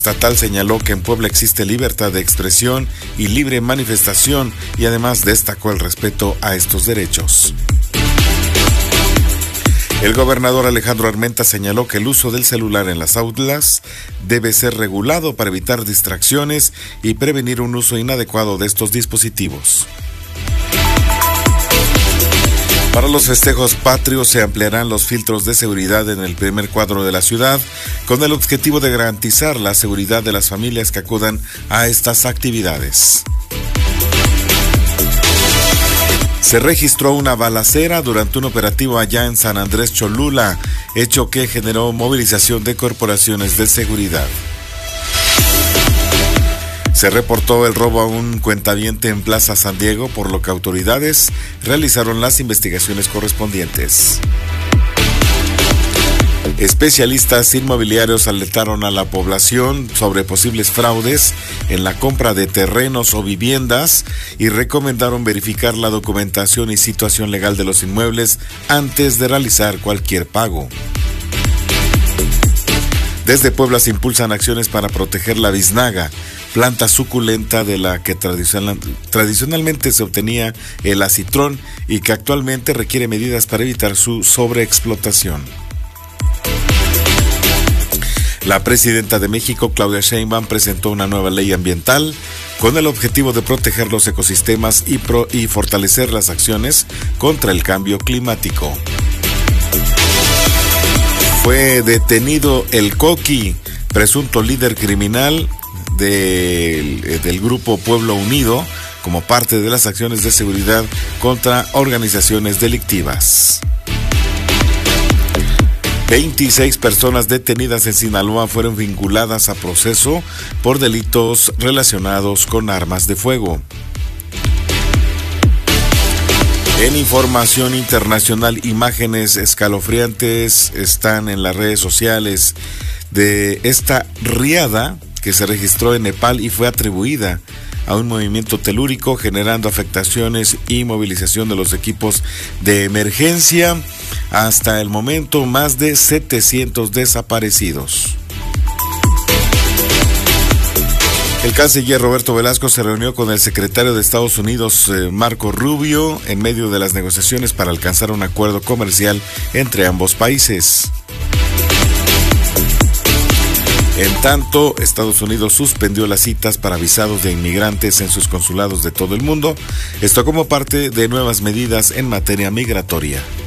Estatal señaló que en Puebla existe libertad de expresión y libre manifestación y además destacó el respeto a estos derechos. El gobernador Alejandro Armenta señaló que el uso del celular en las aulas debe ser regulado para evitar distracciones y prevenir un uso inadecuado de estos dispositivos. Para los festejos patrios se ampliarán los filtros de seguridad en el primer cuadro de la ciudad con el objetivo de garantizar la seguridad de las familias que acudan a estas actividades. Se registró una balacera durante un operativo allá en San Andrés Cholula, hecho que generó movilización de corporaciones de seguridad. Se reportó el robo a un cuentaviente en Plaza San Diego, por lo que autoridades realizaron las investigaciones correspondientes. Especialistas inmobiliarios alertaron a la población sobre posibles fraudes en la compra de terrenos o viviendas y recomendaron verificar la documentación y situación legal de los inmuebles antes de realizar cualquier pago. Desde Puebla se impulsan acciones para proteger la biznaga, planta suculenta de la que tradicionalmente se obtenía el acitrón y que actualmente requiere medidas para evitar su sobreexplotación. La presidenta de México, Claudia Sheinbaum, presentó una nueva ley ambiental con el objetivo de proteger los ecosistemas y fortalecer las acciones contra el cambio climático. Fue detenido el Coqui, presunto líder criminal del grupo Pueblo Unido, como parte de las acciones de seguridad contra organizaciones delictivas. 26 personas detenidas en Sinaloa fueron vinculadas a proceso por delitos relacionados con armas de fuego. En información internacional, imágenes escalofriantes están en las redes sociales de esta riada que se registró en Nepal y fue atribuida a un movimiento telúrico, generando afectaciones y movilización de los equipos de emergencia. Hasta el momento, más de 700 desaparecidos. El canciller Roberto Velasco se reunió con el secretario de Estados Unidos, Marco Rubio, en medio de las negociaciones para alcanzar un acuerdo comercial entre ambos países. En tanto, Estados Unidos suspendió las citas para visados de inmigrantes en sus consulados de todo el mundo, esto como parte de nuevas medidas en materia migratoria.